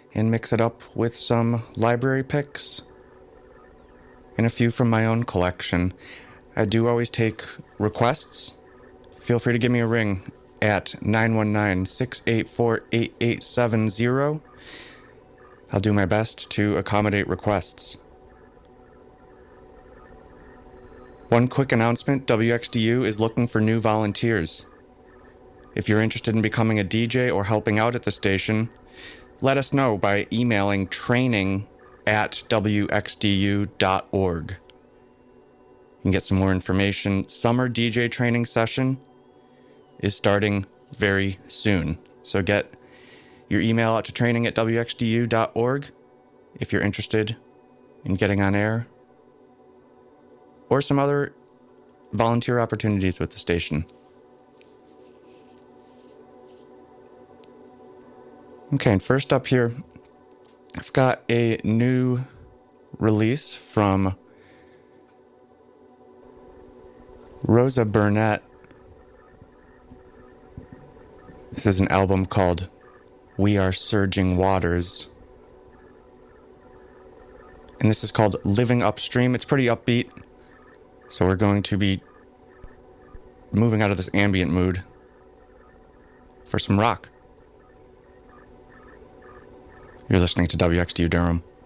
and mix it up with some library picks and a few from my own collection. I do always take requests. Feel free to give me a ring at 919-684-8870. I'll do my best to accommodate requests. One quick announcement, WXDU is looking for new volunteers. If you're interested in becoming a DJ or helping out at the station, let us know by emailing training@wxdu.org. You can get some more information. Summer DJ training session is starting very soon. So get your email out to training@wxdu.org if you're interested in getting on air or some other volunteer opportunities with the station. Okay, and first up here, I've got a new release from Rosa Burnett. This is an album called We Are Surging Waters. And this is called Living Upstream. It's pretty upbeat. So we're going to be moving out of this ambient mood for some rock. You're listening to WXDU Durham.